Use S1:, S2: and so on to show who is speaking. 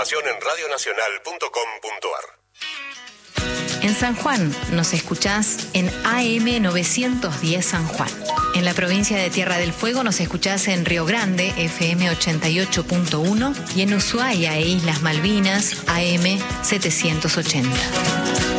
S1: información en radionacional.com.ar.
S2: En San Juan nos escuchás en AM 910 San Juan. En la provincia de Tierra del Fuego nos escuchás en Río Grande, FM 88.1, y en Ushuaia e Islas Malvinas, AM 780.